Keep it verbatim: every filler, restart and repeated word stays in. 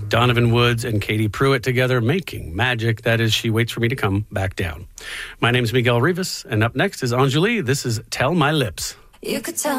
Donovan Woods and Katie Pruitt together making magic. That is She Waits for Me to Come Back Down. My name is Miguel Rivas, and up next is Anjali. This is Tell My Lips. You could tell